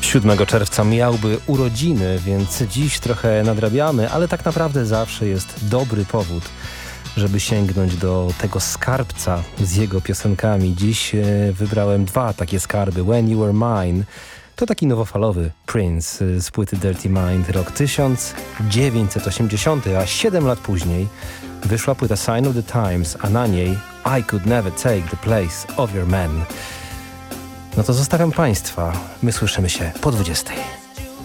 7 czerwca miałby urodziny, więc dziś trochę nadrabiamy, ale tak naprawdę zawsze jest dobry powód, żeby sięgnąć do tego skarbca z jego piosenkami. Dziś wybrałem 2 takie skarby. When You Were Mine to taki nowofalowy Prince z płyty Dirty Mind, rok 1980, a 7 lat później wyszła płyta Sign of the Times, a na niej I Could Never Take the Place of Your Man. No to zostawiam Państwa. My słyszymy się po 20.